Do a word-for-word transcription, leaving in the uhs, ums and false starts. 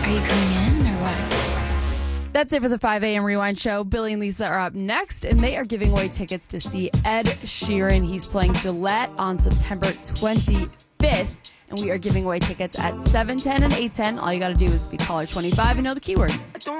Are you coming in or what? That's it for the five a.m. Rewind Show. Billy and Lisa are up next, and they are giving away tickets to see Ed Sheeran. He's playing Gillette on September twenty-fifth, and we are giving away tickets at seven ten and eight ten. All you got to do is be caller twenty-five and know the keyword.